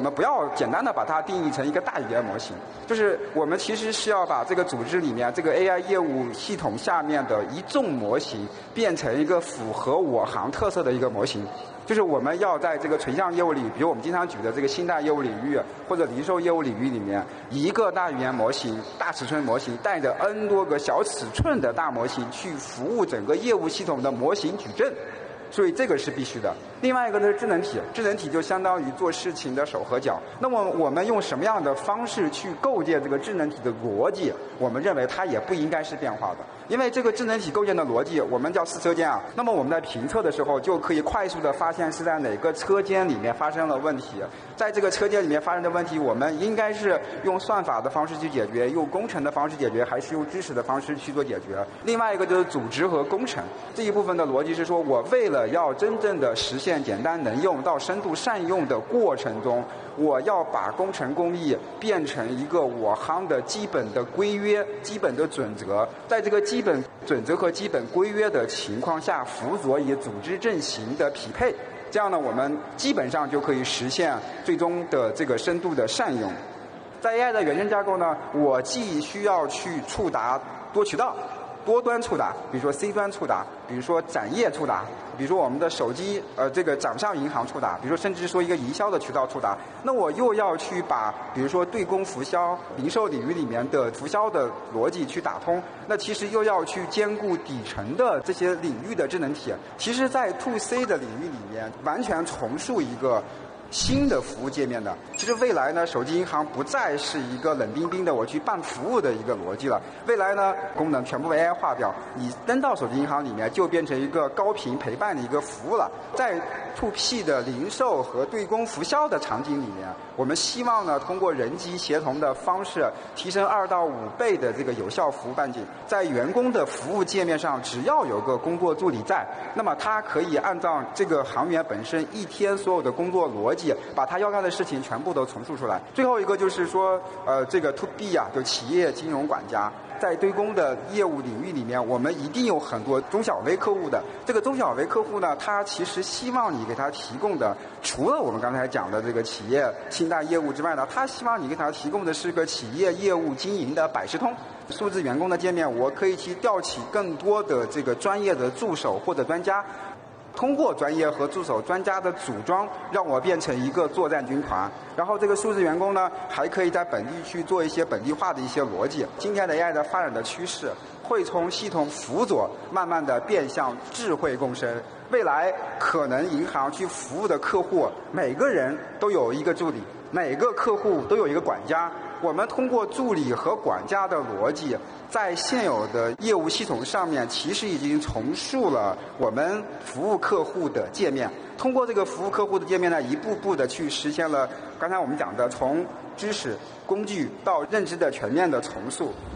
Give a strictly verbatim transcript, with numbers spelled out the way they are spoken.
们不要简单的把它定义成一个大语言模型，就是我们其实是要把这个组织里面这个 A I 业务系统下面的一众模型变成一个符合我行特色的一个模型。就是我们要在这个纯项业务里，比如我们经常举的这个信贷业务领域或者零售业务领域里面，一个大语言模型、大尺寸模型带着 N 多个小尺寸的大模型去服务整个业务系统的模型矩阵。所以这个是必须的。另外一个呢是智能体，智能体就相当于做事情的手和脚。那么我们用什么样的方式去构建这个智能体的逻辑，我们认为它也不应该是变化的。因为这个智能体构建的逻辑我们叫四车间啊，那么我们在评测的时候就可以快速的发现是在哪个车间里面发生了问题，在这个车间里面发生的问题，我们应该是用算法的方式去解决，用工程的方式解决，还是用知识的方式去做解决。另外一个就是组织和工程这一部分的逻辑是说，我为了要真正的实现简单能用到深度善用的过程中，我要把工程工艺变成一个我行的基本的规约、基本的准则，在这个基本准则和基本规约的情况下，辅佐以组织阵型的匹配，这样呢，我们基本上就可以实现最终的这个深度的善用。在 A I 的原生架构呢，我既需要去触达多渠道、多端触达，比如说 C 端触达，比如说展业触达，比如说我们的手机呃这个掌上银行触达，比如说甚至说一个营销的渠道触达，那我又要去把比如说对公服销、零售领域里面的服销的逻辑去打通，那其实又要去兼顾底层的这些领域的智能体。其实在 to C 的领域里面完全重塑一个新的服务界面的。其实未来呢，手机银行不再是一个冷冰冰的我去办服务的一个逻辑了，未来呢功能全部 A I 化掉，你登到手机银行里面就变成一个高频陪伴的一个服务了。在 to P 的零售和对公服销的场景里面，我们希望呢通过人机协同的方式提升二到五倍的这个有效服务半径。在员工的服务界面上，只要有个工作助理在，那么他可以按照这个行员本身一天所有的工作逻辑，把他要干的事情全部都重塑出来。最后一个就是说呃这个 to B 啊，就企业金融管家。在对公的业务领域里面，我们一定有很多中小微客户的。这个中小微客户呢，他其实希望你给他提供的，除了我们刚才讲的这个企业信贷业务之外呢，他希望你给他提供的是个企业业务经营的百事通。数字员工的界面，我可以去调起更多的这个专业的助手或者专家，通过专业和助手专家的组装，让我变成一个作战军团。然后这个数字员工呢，还可以在本地去做一些本地化的一些逻辑。今天的 A I 的发展的趋势，会从系统辅佐慢慢的变向智慧共生。未来可能银行去服务的客户，每个人都有一个助理，每个客户都有一个管家。我们通过助理和管家的逻辑，在现有的业务系统上面，其实已经重塑了我们服务客户的界面。通过这个服务客户的界面呢，一步步的去实现了刚才我们讲的从知识、工具到认知的全面的重塑。